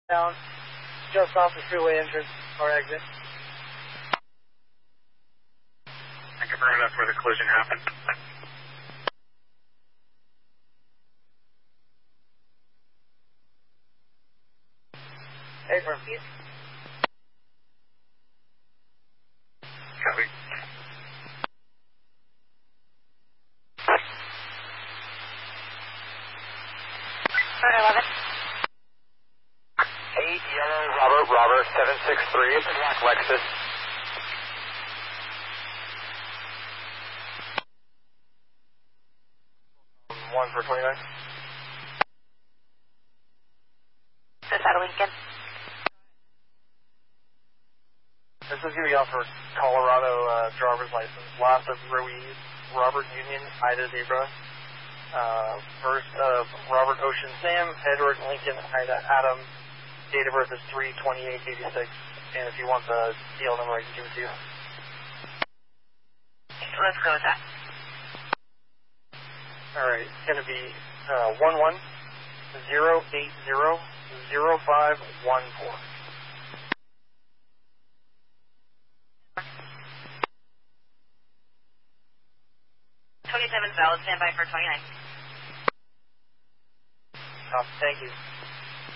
Down, just off the freeway entrance or exit. I confirm that's where the collision happened. Hey, for Copy. Bird 11. 8 yellow Robert 763, it's a black Lexus. One for 29. Is that a Lincoln? This is going to be off for Colorado driver's license. Last of Ruiz, Robert Union, Ida Zebra. First of Robert Ocean Sam, Edward Lincoln, Ida Adam. Date of birth is 3/28/86. And if you want the deal number, I can give it to you. Let's go with that. Alright, it's going to be 11-080-0514. 27 valid, standby for 29. Thank you.